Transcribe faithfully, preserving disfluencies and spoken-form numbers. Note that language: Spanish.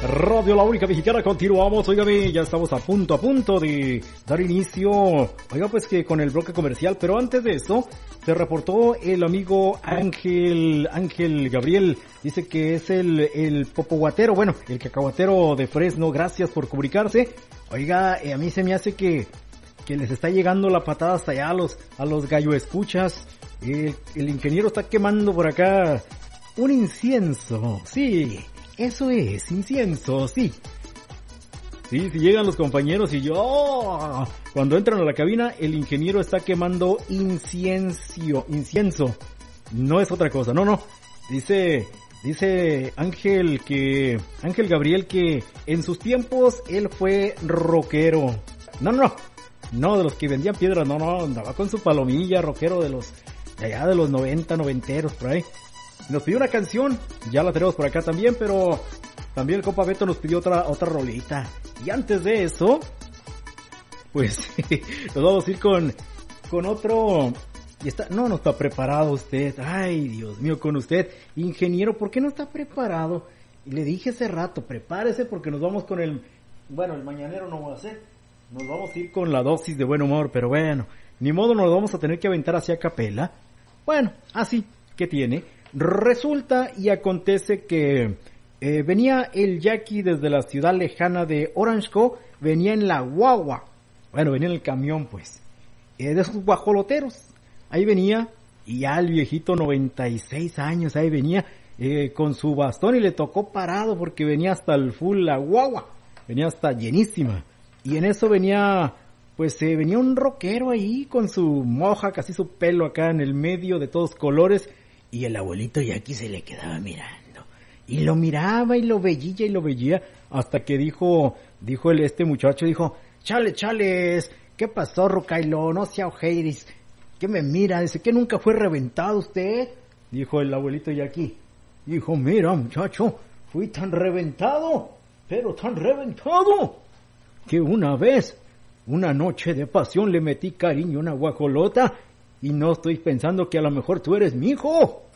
Radio La Única Mexicana, continuamos, oígame, ya estamos a punto, a punto de dar inicio, oiga, pues que con el bloque comercial, pero antes de eso, se reportó el amigo Ángel, Ángel Gabriel, dice que es el, el popoguatero, bueno, el cacahuatero de Fresno, gracias por comunicarse, oiga, eh, a mí se me hace que, que les está llegando la patada hasta allá a los, a los gallo escuchas, eh, el ingeniero está quemando por acá un incienso, sí. Eso es, incienso, sí. Sí, si llegan los compañeros y yo, oh, cuando entran a la cabina, el ingeniero está quemando incienso, incienso. No es otra cosa, no, no. Dice, dice Ángel que, Ángel Gabriel que en sus tiempos él fue rockero. No, no, no, no de los que vendían piedras, no, no, andaba con su palomilla, rockero de los, de allá de los noventa, noventeros, por ahí. Nos pidió una canción, ya la tenemos por acá también, pero también el compa Beto nos pidió otra otra rolita. Y antes de eso, pues nos vamos a ir con con otro. Y está, no, no está preparado usted. Ay, Dios mío, con usted, ingeniero, ¿por qué no está preparado? Y le dije hace rato, prepárese porque nos vamos con el, bueno, el mañanero no va a hacer. Nos vamos a ir con la dosis de buen humor, pero bueno, ni modo, nos vamos a tener que aventar hacia capela. Bueno, así, ¿qué tiene? Resulta y acontece que eh, venía el Jackie desde la ciudad lejana de Orange Co, venía en la guagua, bueno, venía en el camión pues, eh, de esos guajoloteros, ahí venía, y ya el viejito noventa y seis años, ahí venía eh, con su bastón y le tocó parado porque venía hasta el full la guagua, venía hasta llenísima, y en eso venía, pues eh, venía un rockero ahí con su moja, casi su pelo acá en el medio de todos colores. Y el abuelito Jackie se le quedaba mirando. Y lo miraba y lo veía y lo veía. Hasta que dijo, dijo el, este muchacho, dijo, chale, chales, ¿qué pasó, Rucailo? No sea ojeiris. ¿Qué me mira? Dice, ¿que nunca fue reventado usted? Dijo el abuelito Jackie. Dijo, mira, muchacho, fui tan reventado, pero tan reventado, que una vez, una noche de pasión le metí cariño a una guajolota. Y no estoy pensando que a lo mejor tú eres mi hijo.